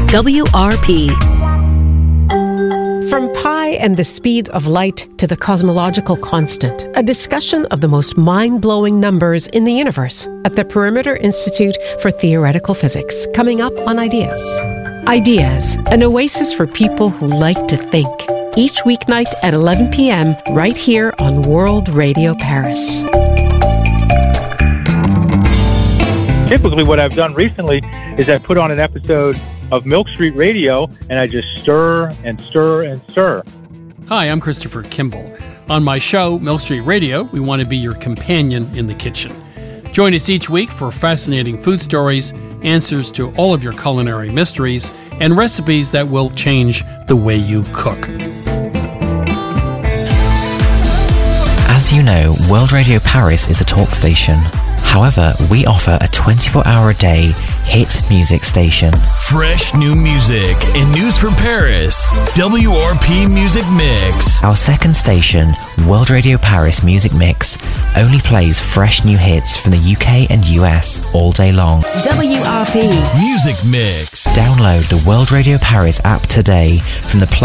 WRP. From pi and the speed of light to the cosmological constant, a discussion of the most mind-blowing numbers in the universe at the Perimeter Institute for Theoretical Physics, coming up on Ideas. Ideas, an oasis for people who like to think. Each weeknight at 11 p.m. right here on World Radio Paris. Typically what I've done recently is I put on an episode of Milk Street Radio and I just stir and stir and stir. Hi, I'm Christopher Kimball. On my show, Milk Street Radio, we want to be your companion in the kitchen. Join us each week for fascinating food stories, answers to all of your culinary mysteries, and recipes that will change the way you cook. As you know, World Radio Paris is a talk station. However, we offer a 24-hour-a-day hit music station. Fresh new music and news from Paris. WRP Music Mix. Our second station, World Radio Paris Music Mix, only plays fresh new hits from the UK and US all day long. WRP Music Mix. Download the World Radio Paris app today from the Play